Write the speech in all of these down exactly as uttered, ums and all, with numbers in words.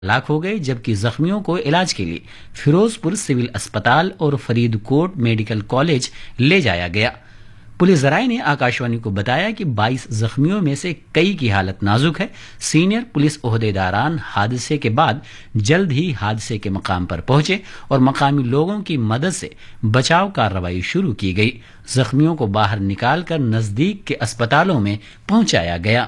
ہلاک ہو گئے، جبکہ زخمیوں کو علاج کے لیے فیروز پور سول اسپتال اور فرید کوٹ میڈیکل کالج لے جایا گیا۔ پولیس ذرائع نے آکاشوانی کو بتایا کہ بائیس زخمیوں میں سے کئی کی حالت نازک ہے۔ سینئر پولیس عہدیداران حادثے کے بعد جلد ہی حادثے کے مقام پر پہنچے اور مقامی لوگوں کی مدد سے بچاؤ کارروائی شروع کی گئی۔ زخمیوں کو باہر نکال کر نزدیک کے اسپتالوں میں پہنچایا گیا۔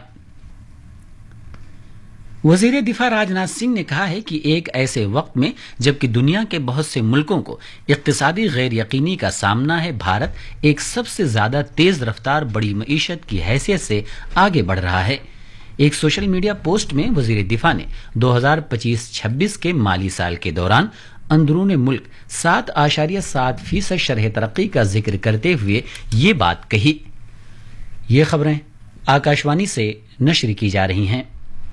وزیر دفاع راجناتھ سنگھ نے کہا ہے کہ ایک ایسے وقت میں جبکہ دنیا کے بہت سے ملکوں کو اقتصادی غیر یقینی کا سامنا ہے، بھارت ایک سب سے زیادہ تیز رفتار بڑی معیشت کی حیثیت سے آگے بڑھ رہا ہے۔ ایک سوشل میڈیا پوسٹ میں وزیر دفاع نے دو ہزار پچیس چھبیس کے مالی سال کے دوران اندرون ملک سات اشاریہ سات فیصد شرح ترقی کا ذکر کرتے ہوئے یہ بات کہی۔ یہ خبریں آکاشوانی سے نشر کی جا رہی ہیں۔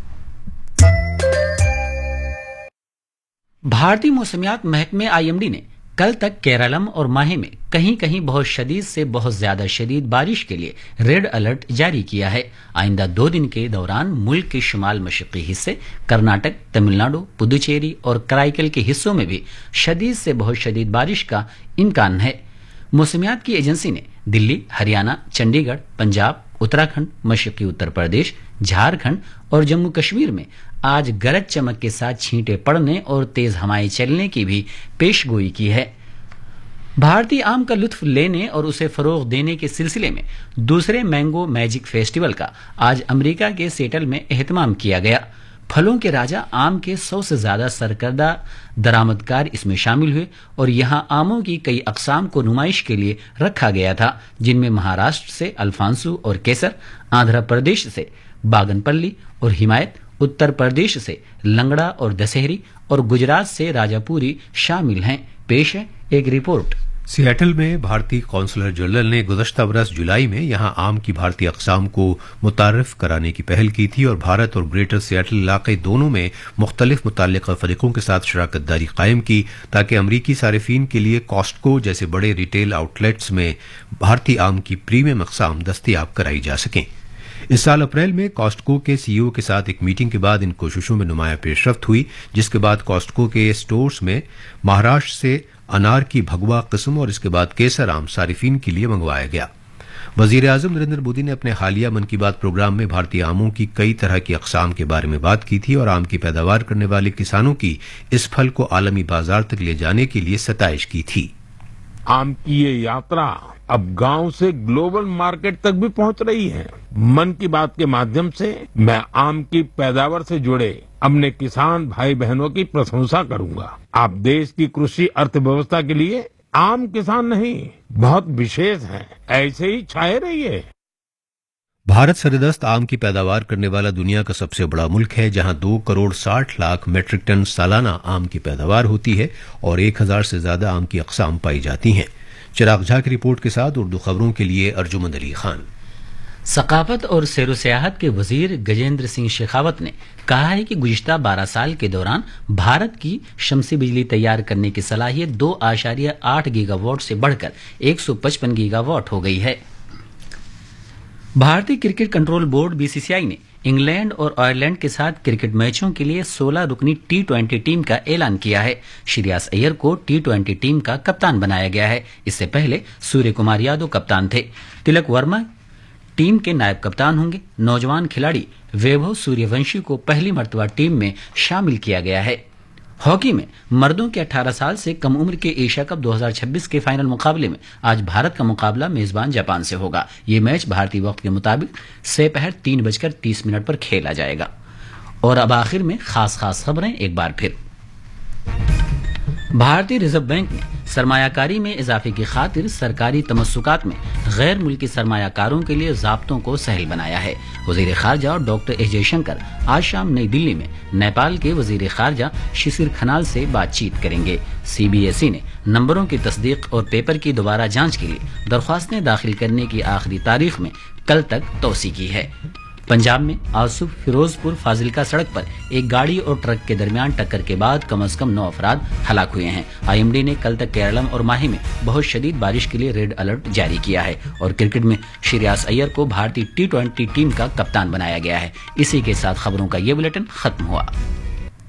بھارتی موسمیات محکمے آئی ایم ڈی نے کل تک کیرالم اور ماہے میں کہیں کہیں بہت شدید سے بہت زیادہ شدید بارش کے لیے ریڈ الرٹ جاری کیا ہے۔ آئندہ دو دن کے دوران ملک کے شمال مشرقی حصے، کرناٹک، تمل ناڈو، پدوچیری اور کرائیکل کے حصوں میں بھی شدید سے بہت شدید بارش کا امکان ہے۔ موسمیات کی ایجنسی نے دلی، ہریانہ، چنڈی گڑھ، پنجاب، اتراکھنڈ، مشرقی اتر پردیش، جھارکھنڈ اور جموں کشمیر میں آج گرج چمک کے ساتھ چھینٹیں پڑنے اور تیز ہوائیں چلنے کی بھی پیش گوئی کی ہے۔ بھارتی آم کا لطف لینے اور اسے فروغ دینے کے سلسلے میں دوسرے مینگو میجک فیسٹیول کا آج امریکہ کے سیٹل میں اہتمام کیا گیا۔ پھلوں کے راجہ آم کے سو سے زیادہ سرکردہ درآمدکار اس میں شامل ہوئے اور یہاں آموں کی کئی اقسام کو نمائش کے لیے رکھا گیا تھا، جن میں مہاراشٹر سے الفانسو اور کیسر، آندھرا پردیش سے باگن پلی اور حمایت، اتر پردیش سے لنگڑا اور دسہری اور گجرات سے راجہ پوری شامل ہیں۔ پیش ہے ایک رپورٹ۔ سیاٹل میں بھارتی قونصلر جنرل نے گزشتہ برس جولائی میں یہاں آم کی بھارتی اقسام کو متعارف کرانے کی پہل کی تھی اور بھارت اور گریٹر سیاٹل علاقے دونوں میں مختلف متعلقہ فریقوں کے ساتھ شراکت داری قائم کی تاکہ امریکی صارفین کے لیے کاسٹکو جیسے بڑے ریٹیل آؤٹ لیٹس میں بھارتی آم کی پریمیم اقسام دستیاب کرائی جا سکیں۔ اس سال اپریل میں کاسٹکو کے سی ای او کے ساتھ ایک میٹنگ کے بعد ان کوششوں میں نمایاں پیش رفت ہوئی، جس کے بعد کاسٹکو کے سٹورز میں مہاراشٹر سے انار کی بھگوا قسم اور اس کے بعد کیسر آم صارفین کے لیے منگوایا گیا۔ وزیر اعظم نریندر مودی نے اپنے حالیہ من کی بات پروگرام میں بھارتی آموں کی کئی طرح کی اقسام کے بارے میں بات کی تھی اور آم کی پیداوار کرنے والے کسانوں کی اس پھل کو عالمی بازار تک لے جانے کے لیے ستائش کی تھی۔ آم کی یہ یاترا اب گاؤں سے گلوبل مارکیٹ تک بھی پہنچ رہی ہے۔ من کی بات کے مادھیم سے میں آم کی پیداوار سے جڑے اپنے کسان بھائی بہنوں کی پرشنسا کروں گا۔ آپ دیش کی کرشی ارتھ ویوستھا کے لیے عام کسان نہیں، بہت وشیش ہیں، ایسے ہی چھائے رہیے۔ بھارت سردست آم کی پیداوار کرنے والا دنیا کا سب سے بڑا ملک ہے، جہاں دو کروڑ ساٹھ لاکھ میٹرک ٹن سالانہ آم کی پیداوار ہوتی ہے اور ایک ہزار سے زیادہ آم کی اقسام پائی جاتی ہیں۔ چراغ جھا کی رپورٹ کے ساتھ اردو خبروں کے لیے ارجمند علی خان۔ ثقافت اور سیر و سیاحت کے وزیر گجیندر سنگھ شیخاوت نے کہا ہے کہ گزشتہ بارہ سال کے دوران بھارت کی شمسی بجلی تیار کرنے کی صلاحیت دو اشاریہ آٹھ گیگا واٹ سے بڑھ کر ایک سو پچپن گیگا واٹ ہو گئی ہے۔ بھارتی cricket control board B C سی آئی نے انگلینڈ اور آئرلینڈ کے ساتھ کرکٹ میچوں کے لیے سولہ رکنی ٹی ٹوینٹی ٹیم کا اعلان کیا ہے۔ شریاس ایئر کو ٹی ٹوینٹی ٹیم کا کپتان بنایا گیا ہے۔ اس سے پہلے سوریہ کمار یادو کپتان تھے۔ تلک ورما ٹیم کے نائب کپتان ہوں گے۔ نوجوان کھلاڑی ویبھو سوریہ ونشی کو پہلی مرتبہ ٹیم میں شامل کیا گیا ہے۔ ہاکی میں مردوں کے اٹھارہ سال سے کم عمر کے ایشیا کپ دو ہزار چھبیس کے فائنل مقابلے میں آج بھارت کا مقابلہ میزبان جاپان سے ہوگا۔ یہ میچ بھارتی وقت کے مطابق سے پہر تین بج کر تیس منٹ پر کھیلا جائے گا۔ اور اب آخر میں خاص خاص خبریں ایک بار پھر۔ بھارتی ریزرو بینک نے سرمایہ کاری میں اضافے کی خاطر سرکاری تمسکات میں غیر ملکی سرمایہ کاروں کے لیے ضابطوں کو سہل بنایا ہے۔ وزیر خارجہ ڈاکٹر ایس جے شنکر آج شام نئی دلی میں نیپال کے وزیر خارجہ ششر کھنال سے بات چیت کریں گے۔ سی بی ایس ای نے نمبروں کی تصدیق اور پیپر کی دوبارہ جانچ کے لیے درخواستیں داخل کرنے کی آخری تاریخ میں کل تک توسیع کی ہے۔ پنجاب میں آج صبح فیروز پور فاضلکا سڑک پر ایک گاڑی اور ٹرک کے درمیان ٹکر کے بعد کم از کم نو افراد ہلاک ہوئے ہیں۔ آئی ایم ڈی نے کل تک کیرالم اور ماہی میں بہت شدید بارش کے لیے ریڈ الرٹ جاری کیا ہے۔ اور کرکٹ میں شریاس ایئر کو بھارتی ٹی ٹوینٹی ٹیم کا کپتان بنایا گیا ہے۔ اسی کے ساتھ خبروں کا یہ بلیٹن ختم ہوا۔